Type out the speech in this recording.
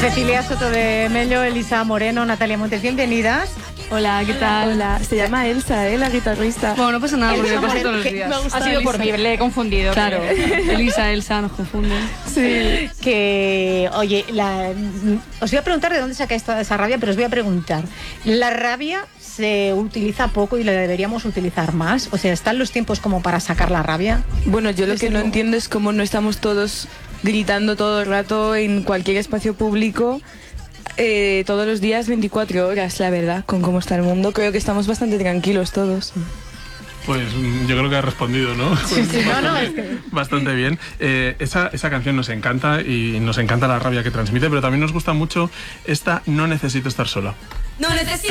Cecilia Soto de Mello, Elisa Moreno, Natalia Montes, bienvenidas. Hola, ¿qué tal? Hola, se llama Elsa, la guitarrista. Bueno, no pasa nada porque Elsa me pasa Moreno, todos los que días. me gusta Ha sido por Elsa. mí, le he confundido. Claro, Elsa nos confunden. Sí. Que, oye, os voy a preguntar de dónde sacáis toda esa rabia, pero os voy a preguntar. ¿La rabia se utiliza poco y la deberíamos utilizar más? O sea, ¿están los tiempos como para sacar la rabia? Bueno, yo lo que no entiendo es cómo no estamos todos gritando todo el rato en cualquier espacio público. Todos los días 24 horas, la verdad, con cómo está el mundo. Creo que estamos bastante tranquilos todos. Pues yo creo que ha respondido, ¿no? Sí, es que... Bastante bien. Esa canción nos encanta y nos encanta la rabia que transmite, pero también nos gusta mucho esta No necesito estar sola. No necesito